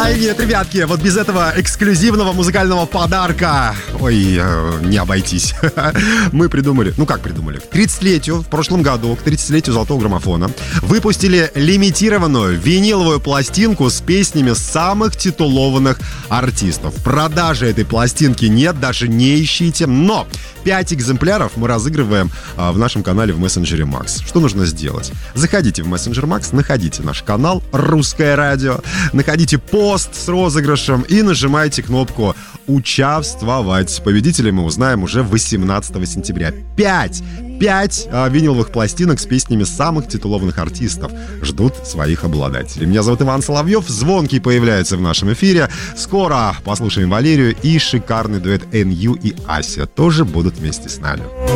Ай, нет, ребятки, вот без этого эксклюзивного музыкального подарка, не обойтись. Мы придумали, как придумали? К 30-летию, в прошлом году, к 30-летию Золотого граммофона, выпустили лимитированную виниловую пластинку с песнями самых титулованных артистов. Продажи этой пластинки нет, даже не ищите, но 5 экземпляров мы разыгрываем в нашем канале в мессенджере Макс. Что нужно сделать? Заходите в мессенджер Макс, находите наш канал «Русское радио», находите пост с розыгрышем и нажимайте кнопку «Участвовать». Победителей мы узнаем уже 18 сентября. 5 виниловых пластинок с песнями самых титулованных артистов ждут своих обладателей. Меня зовут Иван Соловьев. Звонкий появляется в нашем эфире. Скоро послушаем Валерию и шикарный дуэт НЮ и Ася тоже будут вместе с нами.